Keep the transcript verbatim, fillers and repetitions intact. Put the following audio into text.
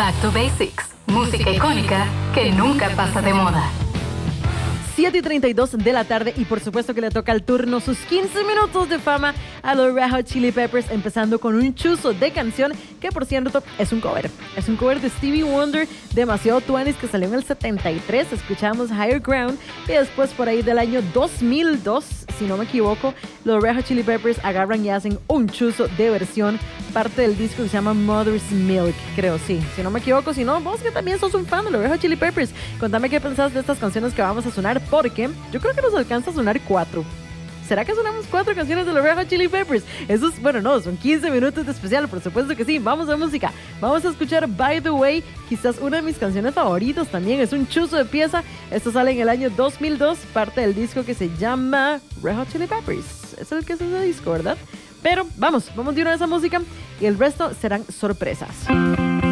Back to Basics, música icónica que nunca pasa de moda. siete y treinta y dos de la tarde y por supuesto que le toca el turno sus quince minutos de fama a los Red Hot Chili Peppers, empezando con un chuzo de canción que por cierto es un cover. Es un cover de Stevie Wonder, demasiado tuanis, que salió en el setenta y tres. Escuchamos Higher Ground y después por ahí del año dos mil dos, si no me equivoco, los Red Hot Chili Peppers agarran y hacen un chuzo de versión, parte del disco que se llama Mother's Milk, creo, sí, si no me equivoco. Si no, vos que también sos un fan de los Red Hot Chili Peppers, contame qué pensás de estas canciones que vamos a sonar, porque yo creo que nos alcanza a sonar cuatro. ¿Será que sonamos cuatro canciones de los Red Hot Chili Peppers? Eso es, bueno, no, son quince minutos de especial, por supuesto que sí. Vamos a música. Vamos a escuchar By the Way, quizás una de mis canciones favoritas también. Es un chuzo de pieza. Esto sale en el año dos mil dos, parte del disco que se llama Red Hot Chili Peppers. Es el que es ese disco, ¿verdad? Pero vamos, vamos de una vez a música y el resto serán sorpresas.